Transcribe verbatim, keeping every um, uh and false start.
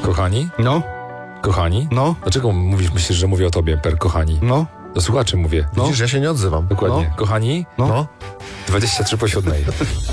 Kochani? No, Kochani? no, Dlaczego mówisz, myślisz, że mówię o tobie, per kochani? no, Do słuchaczy mówię. No. Widzisz, ja się nie odzywam. Dokładnie. No. Kochani? no. No. dwadzieścia trzy po siódmej.